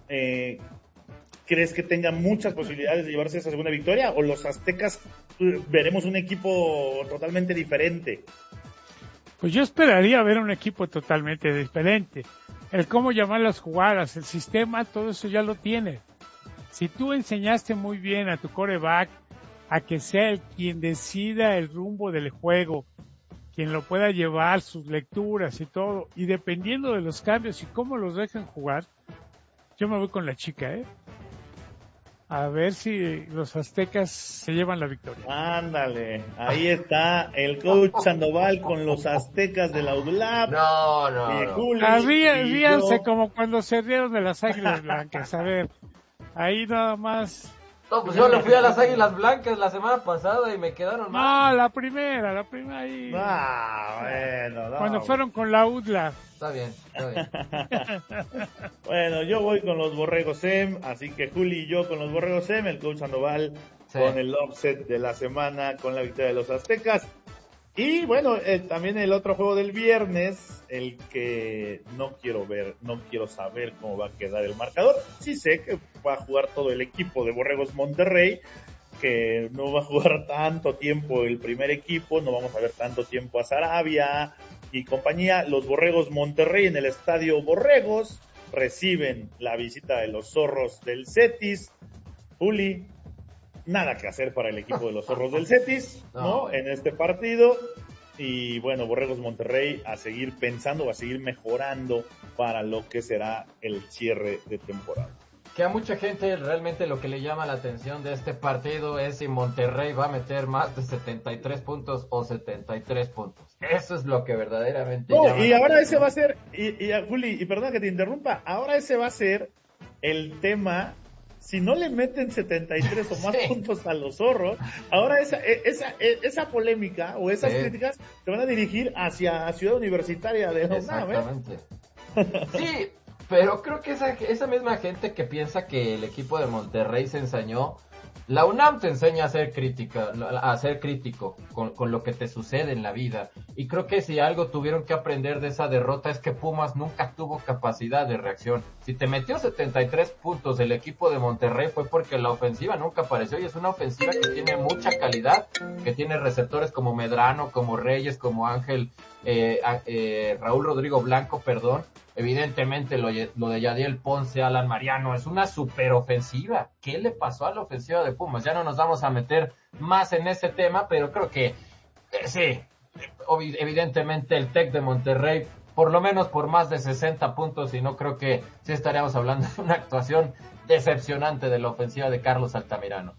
¿crees que tenga muchas posibilidades de llevarse esa segunda victoria? ¿O los aztecas veremos un equipo totalmente diferente? Pues yo esperaría ver un equipo totalmente diferente. El cómo llamar las jugadas, el sistema, todo eso ya lo tiene. Si tú enseñaste muy bien a tu quarterback a que sea quien decida el rumbo del juego, quien lo pueda llevar, sus lecturas y todo, y dependiendo de los cambios y cómo los dejan jugar, yo me voy con la chica, a ver si los aztecas se llevan la victoria. Ándale, ahí está el coach Sandoval con los aztecas de la UDLAP. No. Ríanse como cuando se rieron de las Águilas Blancas. A ver, ahí nada más. No, pues yo le fui a las Águilas Blancas la semana pasada y me quedaron mal. No, la primera ahí. Bueno, no. Cuando fueron con la UDLA. Está bien. Bueno, yo voy con los Borregos SEM, así que Juli y yo con los Borregos SEM, el coach Sandoval con el upset de la semana, con la victoria de los aztecas. Y bueno, también el otro juego del viernes, el que no quiero saber cómo va a quedar el marcador. Sí sé que va a jugar todo el equipo de Borregos Monterrey, que no va a jugar tanto tiempo el primer equipo, no vamos a ver tanto tiempo a Sarabia y compañía. Los Borregos Monterrey en el Estadio Borregos reciben la visita de los Zorros del Cetis. Juli, nada que hacer para el equipo de los Zorros del Cetis, ¿no? En este partido. Y bueno, Borregos Monterrey a seguir pensando, a seguir mejorando para lo que será el cierre de temporada. Que a mucha gente realmente lo que le llama la atención de este partido es si Monterrey va a meter más de 73 puntos o 73 puntos. Eso es lo que verdaderamente llama y ahora ese va a ser, y Juli, y perdona que te interrumpa, ahora ese va a ser el tema. Si no le meten 73 o más puntos a los Zorros, ahora esa polémica o esas críticas se van a dirigir hacia Ciudad Universitaria de la UNAM. Exactamente. Sí, pero creo que esa misma gente que piensa que el equipo de Monterrey se ensañó, la UNAM te enseña a ser crítico con lo que te sucede en la vida. Y creo que si algo tuvieron que aprender de esa derrota es que Pumas nunca tuvo capacidad de reacción. Si te metió 73 puntos el equipo de Monterrey fue porque la ofensiva nunca apareció, y es una ofensiva que tiene mucha calidad, que tiene receptores como Medrano, como Reyes, como Ángel, Raúl Rodrigo Blanco, evidentemente lo de Yadiel Ponce, Alan Mariano, es una super ofensiva. ¿Qué le pasó a la ofensiva de Pumas? Ya no nos vamos a meter más en ese tema, pero creo que sí, evidentemente el TEC de Monterrey, por lo menos por más de 60 puntos, y no creo que sí estaríamos hablando de una actuación decepcionante de la ofensiva de Carlos Altamirano.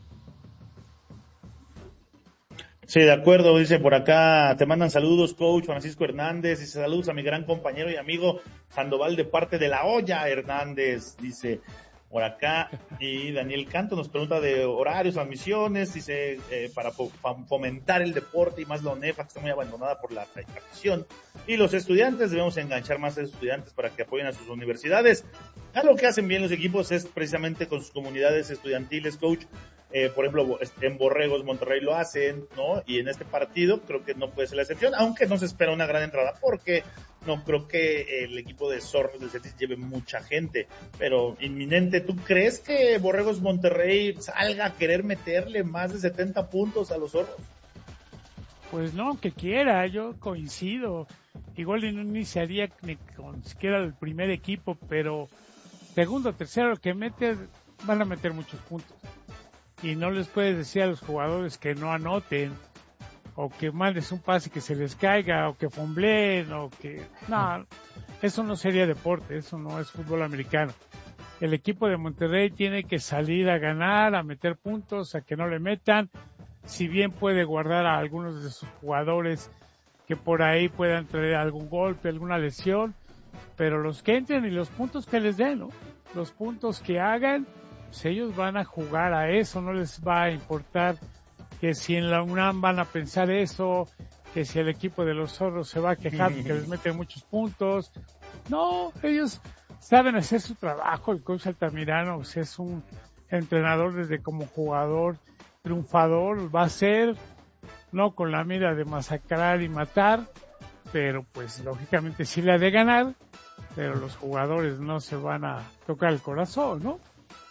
Sí, de acuerdo, dice por acá, te mandan saludos, coach Francisco Hernández, dice saludos a mi gran compañero y amigo Sandoval de parte de la olla Hernández, dice, por acá. Y Daniel Canto nos pregunta de horarios, transmisiones, dice para fomentar el deporte y más la ONEFA, que está muy abandonada por la afición. Y los estudiantes, debemos enganchar más a los estudiantes para que apoyen a sus universidades. Algo que hacen bien los equipos es precisamente con sus comunidades estudiantiles, coach. Por ejemplo, en Borregos Monterrey lo hacen, ¿no? Y en este partido creo que no puede ser la excepción, aunque no se espera una gran entrada, porque no creo que el equipo de Zorros del Cetis lleve mucha gente, pero inminente. ¿Tú crees que Borregos Monterrey salga a querer meterle más de 70 puntos a los Zorros? Pues no, que quiera, yo coincido. Igual no iniciaría ni con siquiera el primer equipo, pero segundo, tercero, que mete, van a meter muchos puntos. Y no les puedes decir a los jugadores que no anoten, o que mandes un pase que se les caiga, o que fombleen, o que... No, eso no sería deporte, eso no es fútbol americano. El equipo de Monterrey tiene que salir a ganar, a meter puntos, a que no le metan, si bien puede guardar a algunos de sus jugadores que por ahí puedan traer algún golpe, alguna lesión, pero los que entren y los puntos que les den, ¿no? Los puntos que hagan, pues ellos van a jugar a eso, no les va a importar que si en la UNAM van a pensar eso, que si el equipo de los Zorros se va a quejar porque les meten muchos puntos. No, ellos saben hacer su trabajo. El coach Altamirano pues, es un entrenador desde como jugador triunfador, va a ser, no con la mira de masacrar y matar, pero pues lógicamente sí la de ganar, pero los jugadores no se van a tocar el corazón, ¿no?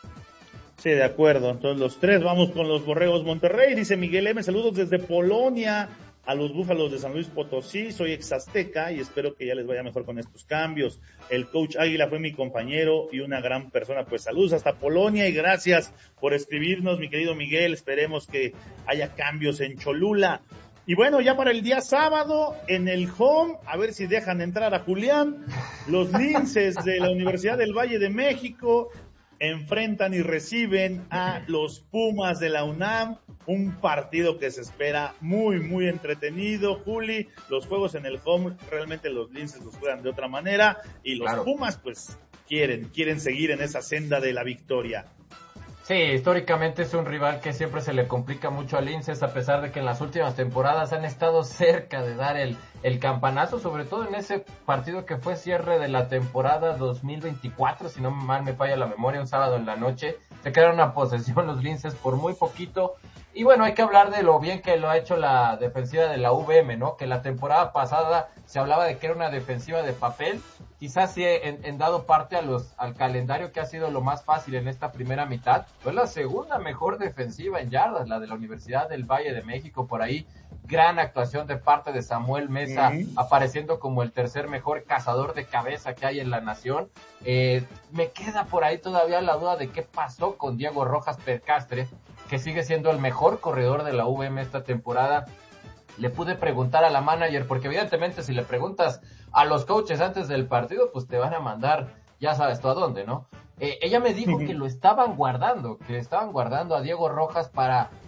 Sí, de acuerdo. Entonces los tres vamos con los Borregos Monterrey. Dice Miguel M, saludos desde Polonia a los Búfalos de San Luis Potosí. Soy ex azteca y espero que ya les vaya mejor con estos cambios. El coach Águila fue mi compañero y una gran persona. Pues saludos hasta Polonia y gracias por escribirnos, mi querido Miguel. Esperemos que haya cambios en Cholula. Y bueno, ya para el día sábado, en el home, a ver si dejan entrar a Julián, los linces de la Universidad del Valle de México enfrentan y reciben a los Pumas de la UNAM, un partido que se espera muy, muy entretenido. Juli, los juegos en el home, realmente los linces los juegan de otra manera, y los Pumas, pues, quieren seguir en esa senda de la victoria. Sí, históricamente es un rival que siempre se le complica mucho a Linces, a pesar de que en las últimas temporadas han estado cerca de dar el campanazo, sobre todo en ese partido que fue cierre de la temporada 2024, si no mal me falla la memoria, un sábado en la noche, se quedaron a posesión los Linces por muy poquito. Y bueno, hay que hablar de lo bien que lo ha hecho la defensiva de la UVM, ¿no? Que la temporada pasada se hablaba de que era una defensiva de papel, quizás sí en dado parte al calendario que ha sido lo más fácil en esta primera mitad. Fue la segunda mejor defensiva en yardas, la de la Universidad del Valle de México, por ahí. Gran actuación de parte de Samuel Mesa, apareciendo como el tercer mejor cazador de cabeza que hay en la nación. Me queda por ahí todavía la duda de qué pasó con Diego Rojas Percastre, que sigue siendo el mejor corredor de la UVM esta temporada. Le pude preguntar a la manager, porque evidentemente si le preguntas a los coaches antes del partido, pues te van a mandar, ya sabes tú a dónde, ¿no? Ella me dijo que lo estaban guardando, a Diego Rojas para